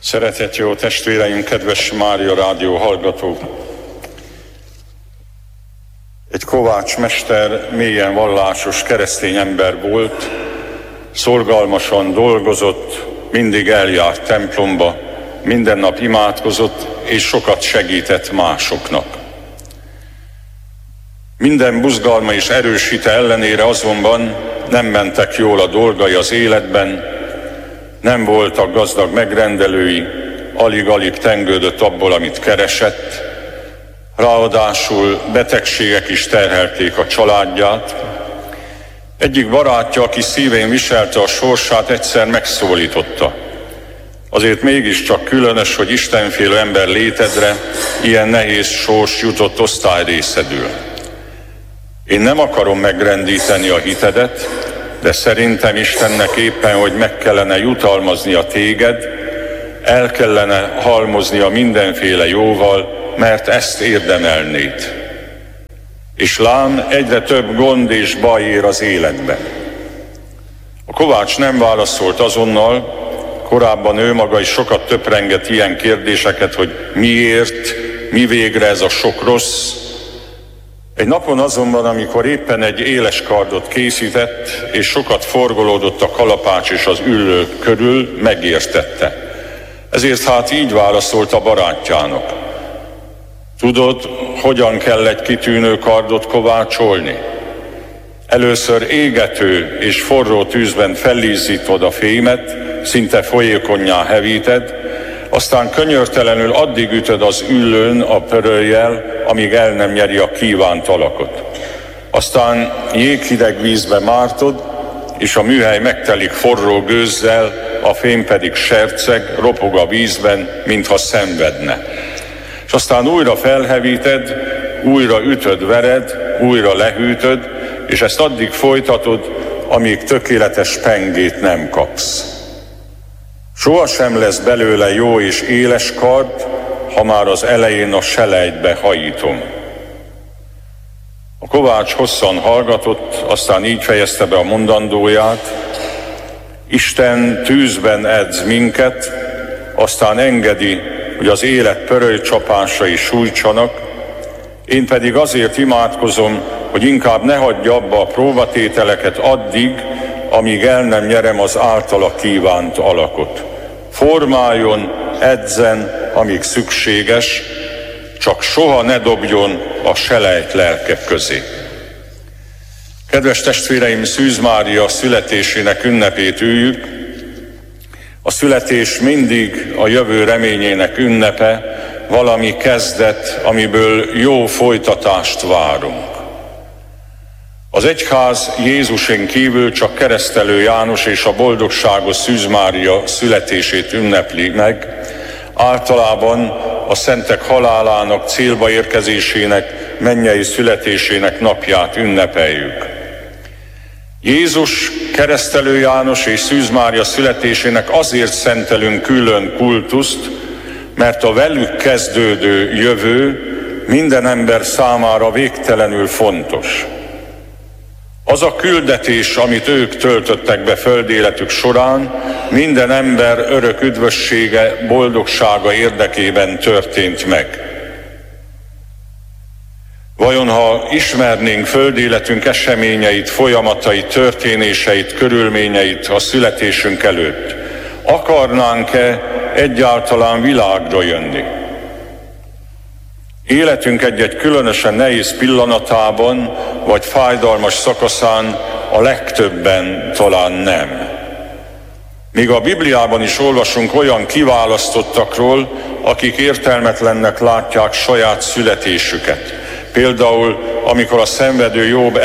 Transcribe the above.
Szeretetjó testvéreim, kedves Mária Rádió hallgatók! Egy Kovács mester mélyen vallásos keresztény ember volt, szorgalmasan dolgozott, mindig eljárt templomba, minden nap imádkozott és sokat segített másoknak. Minden buzgalma és erős hite ellenére azonban nem mentek jól a dolgai az életben, nem voltak gazdag megrendelői, alig-alig tengődött abból, amit keresett, ráadásul betegségek is terhelték a családját. Egyik barátja, aki szívén viselte a sorsát, egyszer megszólította. Azért mégiscsak különös, hogy istenfélő ember létedre ilyen nehéz sors jutott osztályrészedül. Én nem akarom megrendíteni a hitedet, de szerintem Istennek éppen, hogy meg kellene jutalmaznia téged, el kellene halmoznia mindenféle jóval, mert ezt érdemelnéd. És lám, egyre több gond és baj ér az életben. A Kovács nem válaszolt azonnal, korábban ő maga is sokat töprengett ilyen kérdéseket, hogy miért, mi végre ez a sok rossz. Egy napon azonban, amikor éppen egy éles kardot készített, és sokat forgolódott a kalapács és az üllők körül, megértette. Ezért hát így válaszolt a barátjának. Tudod, hogyan kell egy kitűnő kardot kovácsolni? Először égető és forró tűzben fellízítod a fémet, szinte folyékonnyá hevíted, aztán könyörtelenül addig ütöd az üllőn a pöröllyel, amíg el nem nyeri a kívánt alakot. Aztán jéghideg vízbe mártod, és a műhely megtelik forró gőzzel, a fém pedig serceg, ropog a vízben, mintha szenvedne. És aztán újra felhevíted, újra ütöd, vered, újra lehűtöd, és ezt addig folytatod, amíg tökéletes pengét nem kapsz. Sohasem lesz belőle jó és éles kard, ha már az elején a selejtbe hajítom. A Kovács hosszan hallgatott, aztán így fejezte be a mondandóját. Isten tűzben edz minket, aztán engedi, hogy az élet pörölycsapásai sújtsanak, én pedig azért imádkozom, hogy inkább ne hagyja abba a próbatételeket addig, amíg el nem nyerem az általa kívánt alakot. Formáljon, edzen, amíg szükséges, csak soha ne dobjon a selejt lelkek közé. Kedves testvéreim, Szűz Mária születésének ünnepét üljük. A születés mindig a jövő reményének ünnepe, valami kezdet, amiből jó folytatást várunk. Az egyház Jézusen kívül csak Keresztelő János és a boldogságos Szűz Mária születését ünnepli meg. Általában a szentek halálának, célba érkezésének, mennyei születésének napját ünnepeljük. Jézus, Keresztelő János és Szűz Mária születésének azért szentelünk külön kultuszt, mert a velük kezdődő jövő minden ember számára végtelenül fontos. Az a küldetés, amit ők töltöttek be földéletük során, minden ember örök üdvössége, boldogsága érdekében történt meg. Vajon ha ismernénk földéletünk eseményeit, folyamatait, történéseit, körülményeit a születésünk előtt, akarnánk-e egyáltalán világra jönni? Életünk egy-egy különösen nehéz pillanatában, vagy fájdalmas szakaszán a legtöbben talán nem. Míg a Bibliában is olvasunk olyan kiválasztottakról, akik értelmetlennek látják saját születésüket. Például, amikor a szenvedő Jobb